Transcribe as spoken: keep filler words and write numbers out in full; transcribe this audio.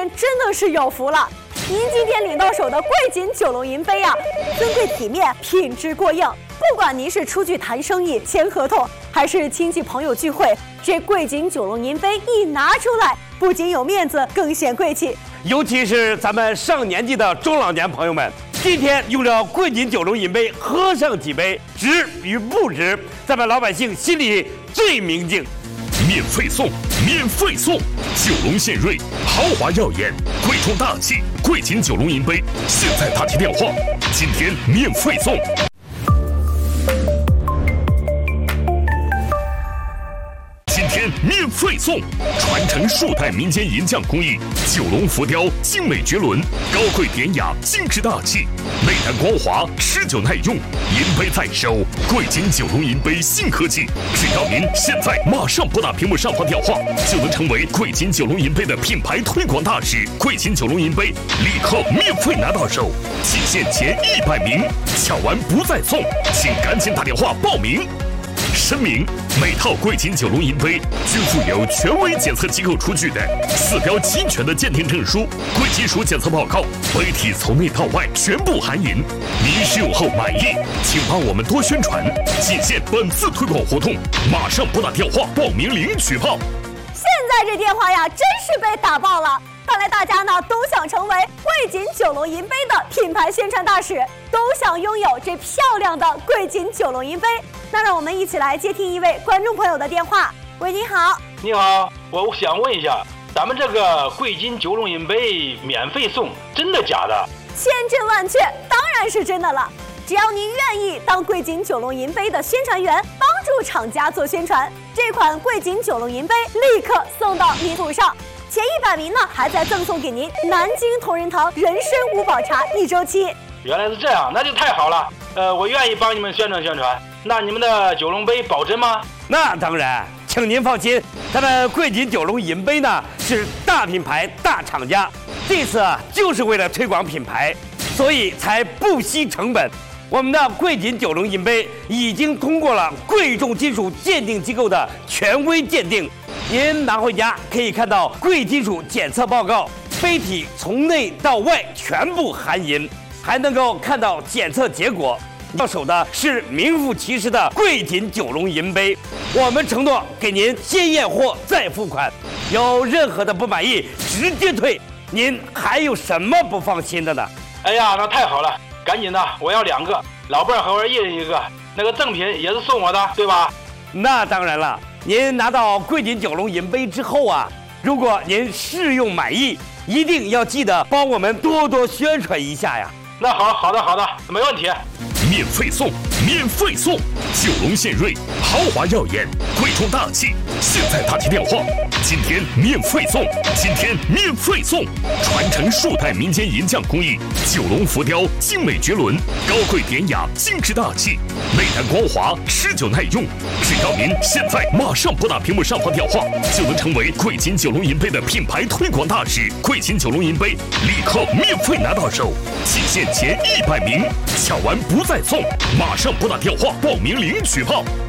天真的是有福了，您今天领到手的桂锦九龙银杯啊，尊贵体面，品质过硬。不管您是出去谈生意、签合同，还是亲戚朋友聚会，这桂锦九龙银杯一拿出来，不仅有面子，更显贵气。 尤其是咱们上年纪的中老年朋友们，今天用着桂锦九龙银杯喝上几杯，值与不值，咱们老百姓心里最明镜。 免费送，免费送！九龙献瑞，豪华耀眼，贵重大气，桂锦九龙银杯，现在打起电话，今天免费送。今天免费送，传承数代民间银匠工艺，九龙浮雕精美绝伦，高贵典雅，精致大气，内涵光滑，持久耐用，银杯在手，桂锦九龙银杯新科技，只要您现在马上拨打屏幕上方电话，就能成为桂锦九龙银杯的品牌推广大使。桂锦九龙银杯立刻免费拿到手，仅限前一百名，抢完不再送，请赶紧打电话报名。声明：每套桂锦九龙银杯均附有权威检测机构出具的四标齐全的鉴定证书、贵金属检测报告，杯体从内到外全部含银。您使用后满意，请帮我们多宣传，仅限本次推广活动，马上拨打电话报名领取炮。 现在这电话呀，真是被打爆了！看来大家呢都想成为桂锦九龙银杯的品牌宣传大使，都想拥有这漂亮的桂锦九龙银杯。那让我们一起来接听一位观众朋友的电话。喂，你好。 你好，我想问一下，咱们这个桂锦九龙银杯免费送，真的假的？ 千真万确，当然是真的了。只要您愿意当桂锦九龙银杯的宣传员，帮助厂家做宣传，这款桂锦九龙银杯立刻送到您手上。前一百名呢，还在赠送给您南京同仁堂人参五宝茶一周期。 原来是这样，那就太好了。呃，我愿意帮你们宣传宣传。那你们的九龙杯保真吗？ 那当然，请您放心，咱们桂锦九龙银杯呢是大品牌、大厂家，这次啊就是为了推广品牌，所以才不惜成本。我们的桂锦九龙银杯已经通过了贵重金属鉴定机构的权威鉴定，您拿回家可以看到贵金属检测报告，杯体从内到外全部含银，还能够看到检测结果。到手的是名副其实的桂锦九龙银杯，我们承诺给您先验货再付款，有任何的不满意直接退。您还有什么不放心的呢？ 哎呀，那太好了，赶紧的，我要两个，老伴儿和我一人一个，那个赠品也是送我的，对吧？ 那当然了，您拿到桂锦九龙银杯之后啊，如果您试用满意，一定要记得帮我们多多宣传一下呀。 那好，好的，好的，没问题。 免费送，免费送！九龙献瑞，豪华耀眼，贵重大气，现在打起电话，今天免费送，今天免费送！传承数代民间银匠工艺，九龙浮雕精美绝伦，高贵典雅，精致大气，内涵光滑，持久耐用。只要您现在马上拨打屏幕上方电话，就能成为桂锦九龙银杯的品牌推广大使。桂锦九龙银杯立刻免费拿到手，仅限前一百名，抢完不再送，马上拨打电话报名领取炮。